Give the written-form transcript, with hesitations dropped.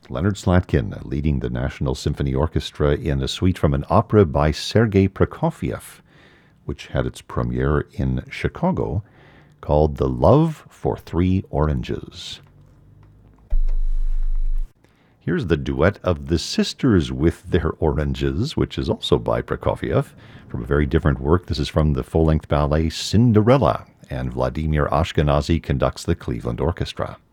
Leonard Slatkin leading the National Symphony Orchestra in a suite from an opera by Sergei Prokofiev, which had its premiere in Chicago, called The Love for Three Oranges. Here's the duet of the sisters with their oranges, which is also by Prokofiev, from a very different work. This is from the full-length ballet Cinderella, and Vladimir Ashkenazy conducts the Cleveland Orchestra.